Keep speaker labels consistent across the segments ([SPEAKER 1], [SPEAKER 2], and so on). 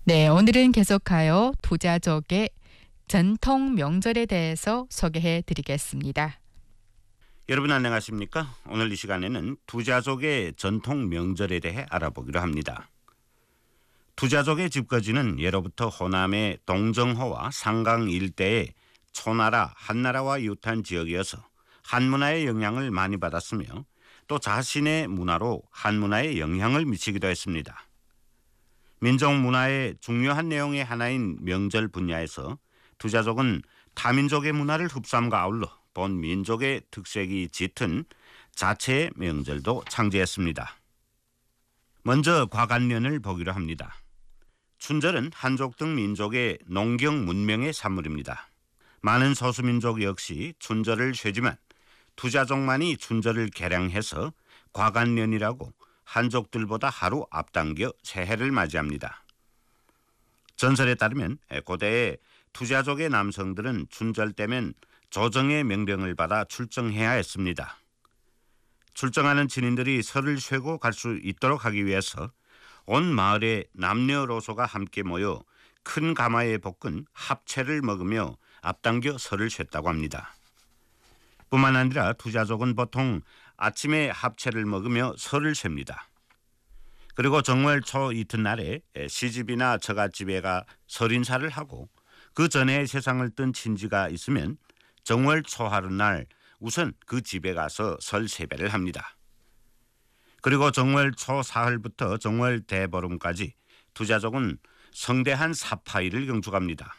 [SPEAKER 1] 네, 오늘은 계속하여 두자족의 전통 명절에 대해서 소개해 드리겠습니다.
[SPEAKER 2] 여러분 안녕하십니까? 오늘 이 시간에는 두자족의 전통 명절에 대해 알아보기로 합니다. 두자족의 집거지는 예로부터 호남의 동정호와 상강 일대의 초나라, 한나라와 이웃한 지역이어서 한문화의 영향을 많이 받았으며 또 자신의 문화로 한문화에 영향을 미치기도 했습니다. 민족 문화의 중요한 내용의 하나인 명절 분야에서 두자족은 타민족의 문화를 흡수함과 아울러 본 민족의 특색이 짙은 자체의 명절도 창제했습니다. 먼저 과간년을 보기로 합니다. 춘절은 한족 등 민족의 농경 문명의 산물입니다. 많은 소수민족 역시 춘절을 쉬지만 두자족만이 춘절을 개량해서 과간년이라고 한족들보다 하루 앞당겨 새해를 맞이합니다. 전설에 따르면 고대의 두자족의 남성들은 춘절 때면 조정의 명령을 받아 출정해야 했습니다. 출정하는 진인들이 설을 쇠고 갈 수 있도록 하기 위해서 온 마을의 남녀노소가 함께 모여 큰 가마에 볶은 합채를 먹으며 앞당겨 설을 쇠다고 합니다. 뿐만 아니라 두자족은 보통 아침에 합채를 먹으며 설을 셉니다. 그리고 정월 초 이튿날에 시집이나 처갓집에 가 설인사를 하고 그 전에 세상을 뜬 친지가 있으면 정월 초하룻날 우선 그 집에 가서 설 세배를 합니다. 그리고 정월 초사흘부터 정월 대보름까지 두자족은 성대한 사파일을 경축합니다.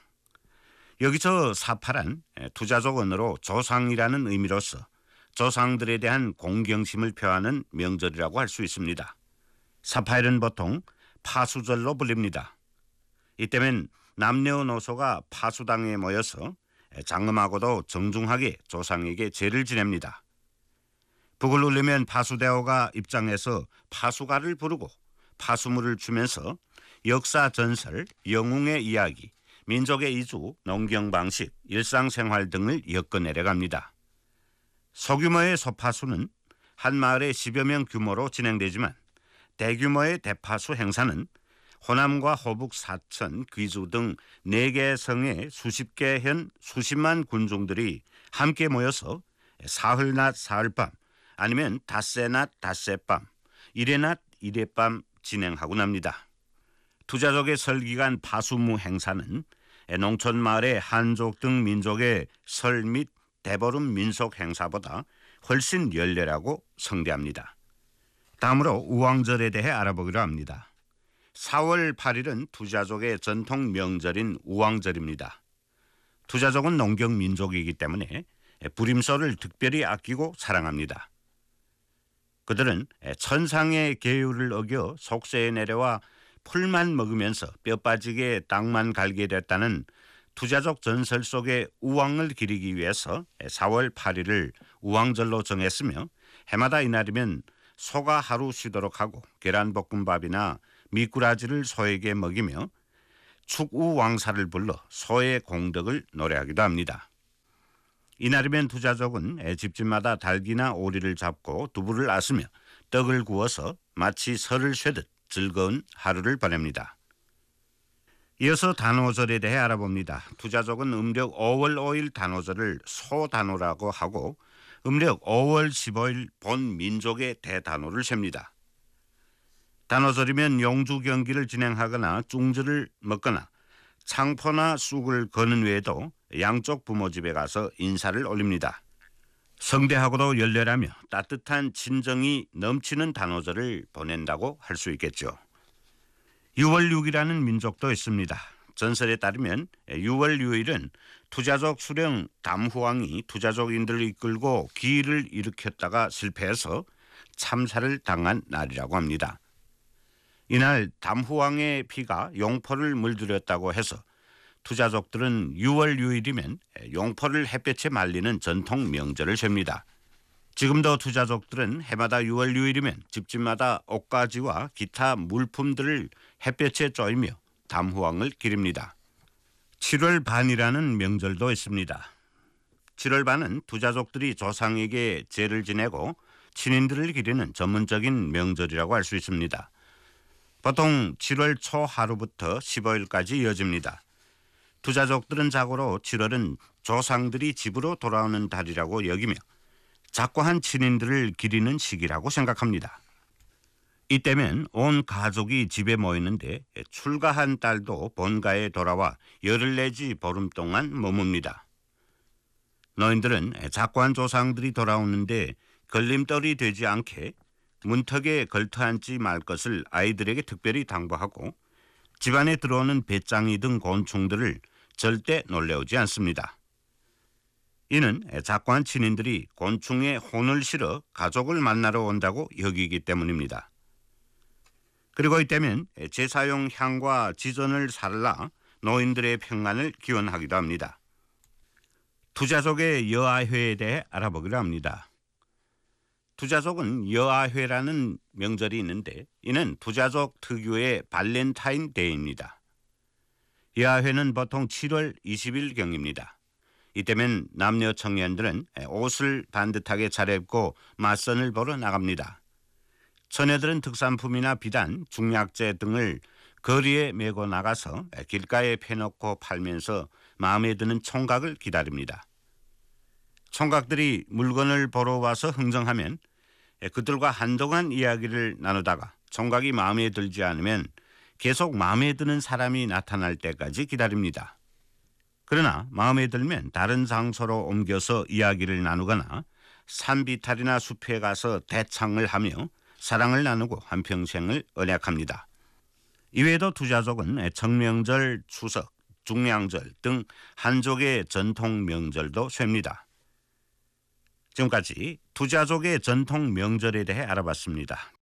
[SPEAKER 2] 여기서 사파란 두자족 언어로 조상이라는 의미로서 조상들에 대한 공경심을 표하는 명절이라고 할 수 있습니다. 사파일은 보통 파수절로 불립니다. 이때면 남녀노소가 파수당에 모여서 장엄하고도 정중하게 조상에게 제를 지냅니다. 북을 울리면 파수대오가 입장해서 파수가를 부르고 파수물을 주면서 역사 전설, 영웅의 이야기, 민족의 이주, 농경 방식, 일상생활 등을 엮어내려갑니다. 소규모의 소파수는 한 마을에 10여 명 규모로 진행되지만 대규모의 대파수 행사는 호남과 호북, 사천, 귀주 등 4개 성의 수십 개 현 수십만 군중들이 함께 모여서 사흘낮 사흘밤 아니면 닷새낮 닷새밤, 이래낮 이래밤 진행하곤 합니다. 두자족의 설기간 파수무 행사는 농촌 마을의 한족 등 민족의 설 및 대보름 민속 행사보다 훨씬 열렬하고 성대합니다. 다음으로 우왕절에 대해 알아보기로 합니다. 4월 8일은 두자족의 전통 명절인 우왕절입니다. 두자족은 농경 민족이기 때문에 부림소를 특별히 아끼고 사랑합니다. 그들은 천상의 계율을 어겨 속세에 내려와 풀만 먹으면서 뼈 빠지게 땅만 갈게 됐다는 두자족 전설 속의 우왕을 기리기 위해서 4월 8일을 우왕절로 정했으며 해마다 이날이면 소가 하루 쉬도록 하고 계란볶음밥이나 미꾸라지를 소에게 먹이며 축우왕사를 불러 소의 공덕을 노래하기도 합니다. 이날이면 두자족은 집집마다 닭이나 오리를 잡고 두부를 앗으며 떡을 구워서 마치 설을 쇠듯 즐거운 하루를 보냅니다. 이어서 단오절에 대해 알아봅니다. 두자족은 음력 5월 5일 단오절을 소단오라고 하고 음력 5월 15일 본 민족의 대단오를 셉니다. 단오절이면 용주 경기를 진행하거나 쭝즈를 먹거나 창포나 쑥을 거는 외에도 양쪽 부모 집에 가서 인사를 올립니다. 성대하고도 열렬하며 따뜻한 친정이 넘치는 단오절을 보낸다고 할 수 있겠죠. 6월 6일이라는 민족도 있습니다. 전설에 따르면 6월 6일은 투자족 수령 담후왕이 투자족인들을 이끌고 기일을 일으켰다가 실패해서 참사를 당한 날이라고 합니다. 이날 담후왕의 피가 용포를 물들였다고 해서 투자족들은 6월 6일이면 용포를 햇볕에 말리는 전통 명절을 셉니다. 지금도 투자족들은 해마다 6월 6일이면 집집마다 옷가지와 기타 물품들을 햇볕에 쪼이며 담후왕을 기립니다. 7월 반이라는 명절도 있습니다. 7월 반은 투자족들이 조상에게 제를 지내고 친인들을 기리는 전문적인 명절이라고 할 수 있습니다. 보통 7월 초 하루부터 15일까지 이어집니다. 투자족들은 자고로 7월은 조상들이 집으로 돌아오는 달이라고 여기며 작고한 친인들을 기리는 시기라고 생각합니다. 이때면 온 가족이 집에 모이는데 출가한 딸도 본가에 돌아와 열흘 내지 보름 동안 머뭅니다. 노인들은 작고한 조상들이 돌아오는데 걸림돌이 되지 않게 문턱에 걸터앉지 말 것을 아이들에게 특별히 당부하고 집안에 들어오는 배짱이 등 곤충들을 절대 놀래오지 않습니다. 이는 작고한 친인들이 곤충에 혼을 실어 가족을 만나러 온다고 여기기 때문입니다. 그리고 이때면 제사용 향과 지전을 살라 노인들의 평안을 기원하기도 합니다. 투자족의 여아회에 대해 알아보기로 합니다. 투자족은 여아회라는 명절이 있는데 이는 투자족 특유의 발렌타인데이입니다. 여아회는 보통 7월 20일경입니다. 이때면 남녀 청년들은 옷을 반듯하게 차려입고 맞선을 보러 나갑니다. 처녀들은 특산품이나 비단, 중약재 등을 거리에 메고 나가서 길가에 펴놓고 팔면서 마음에 드는 총각을 기다립니다. 총각들이 물건을 보러 와서 흥정하면 그들과 한동안 이야기를 나누다가 총각이 마음에 들지 않으면 계속 마음에 드는 사람이 나타날 때까지 기다립니다. 그러나 마음에 들면 다른 장소로 옮겨서 이야기를 나누거나 산비탈이나 숲에 가서 대창을 하며 사랑을 나누고 한평생을 언약합니다. 이외에도 투자족은 청명절, 추석, 중량절 등 한족의 전통 명절도 쇩니다. 지금까지 투자족의 전통 명절에 대해 알아봤습니다.